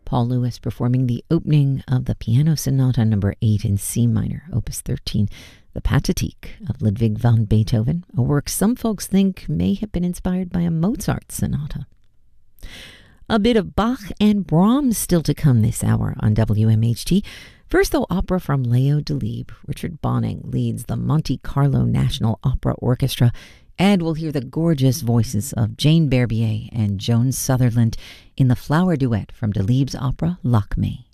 Paul Lewis performing the opening of the Piano Sonata No. 8 in C minor, Opus 13, the Pathetique of Ludwig van Beethoven, a work some folks think may have been inspired by a Mozart sonata. A bit of Bach and Brahms still to come this hour on WMHT. First, though, opera from Leo Delibes. Richard Bonning leads the Monte Carlo National Opera Orchestra, and we'll hear the gorgeous voices of Jane Barbier and Joan Sutherland in the flower duet from Delibes' opera Lakme.